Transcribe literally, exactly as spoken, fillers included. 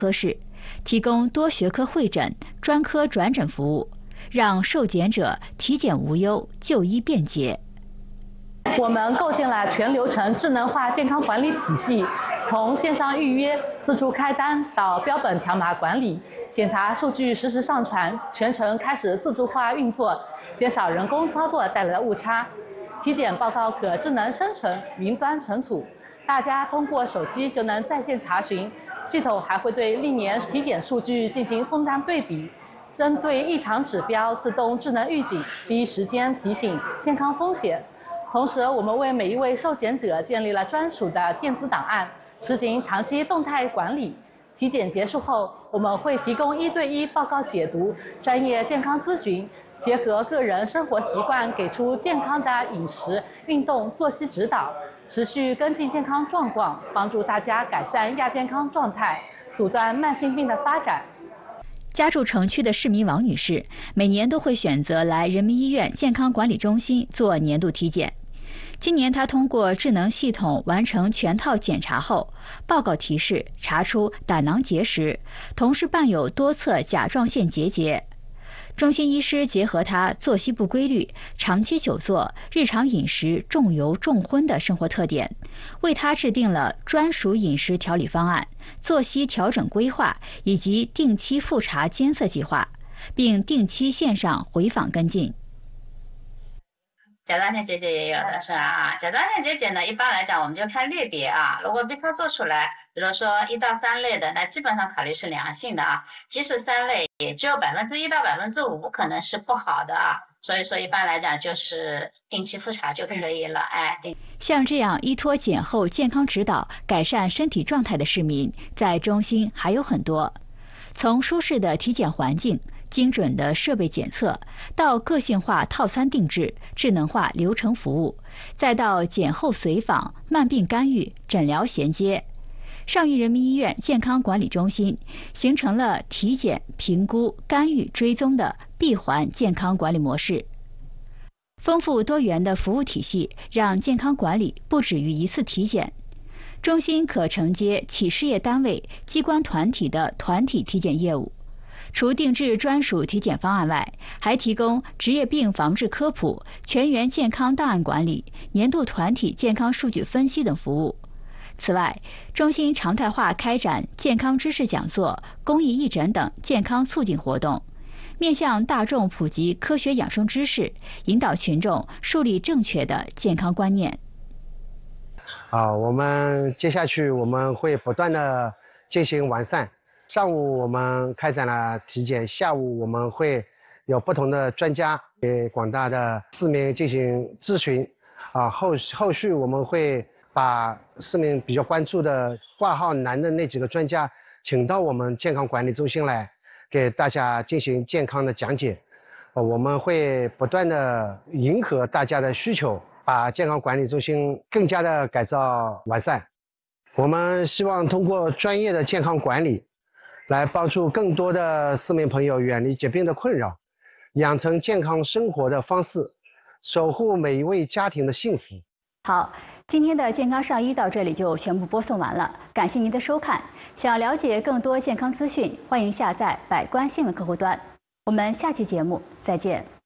科室，提供多学科会诊、专科转诊服务，让受检者体检无忧、就医便捷。 我们构建了全流程智能化健康管理体系，从线上预约、自助开单到标本条码管理，检查数据实时上传，全程开始自助化运作，减少人工操作带来的误差。体检报告可智能生成、云端存储，大家通过手机就能在线查询。系统还会对历年体检数据进行纵向对比，针对异常指标自动智能预警，第一时间提醒健康风险。同时，我们为每一位受检者建立了专属的电子档案，实行长期动态管理。体检结束后，我们会提供一对一报告解读、专业健康咨询，结合个人生活习惯，给出健康的饮食、运动、作息指导，持续跟进健康状况，帮助大家改善亚健康状态，阻断慢性病的发展。 家住城区的市民王女士，每年都会选择来人民医院健康管理中心做年度体检。今年她通过智能系统完成全套检查后，报告提示查出胆囊结石，同时伴有多侧甲状腺结节。中心医师结合她作息不规律、长期久坐、日常饮食重油重荤的生活特点，为她制定了专属饮食调理方案、作息调整规划以及定期复查监测计划，并定期线上回访跟进。 甲状腺结节也有的是吧？啊，甲状腺结节呢，一般来讲我们就看类别啊。如果 B 超做出来，比如说一到三类的，那基本上考虑是良性的啊。即使三类，也只有百分之一到百分之五可能是不好的啊。所以说一般来讲就是定期复查就可以了。哎， 像这样依托检后健康指导改善身体状态的市民，在中心还有很多。从舒适的体检环境、精准的设备检测，到个性化套餐定制、智能化流程服务，再到检后随访、慢病干预、诊疗衔接，上虞人民医院健康管理中心形成了体检、评估、干预、追踪的闭环健康管理模式。丰富多元的服务体系，让健康管理不止于一次体检。中心可承接企事业单位、机关团体的团体体检业务。除定制专属体检方案外，还提供职业病防治科普、全员健康档案管理、年度团体健康数据分析等服务。此外，中心常态化开展健康知识讲座、公益义诊等健康促进活动，面向大众普及科学养生知识，引导群众树立正确的健康观念。 啊，我们接下去我们会不断的进行完善。上午我们开展了体检，下午我们会有不同的专家给广大的市民进行咨询。啊，后后续我们会把市民比较关注的挂号难的那几个专家请到我们健康管理中心来，给大家进行健康的讲解。呃，我们会不断的迎合大家的需求，把健康管理中心更加的改造完善。我们希望通过专业的健康管理，来帮助更多的市民朋友远离疾病的困扰，养成健康生活的方式，守护每一位家庭的幸福。 好，今天的健康上医到这里就全部播送完了，感谢您的收看。想了解更多健康资讯，欢迎下载百官新闻客户端。我们下期节目再见。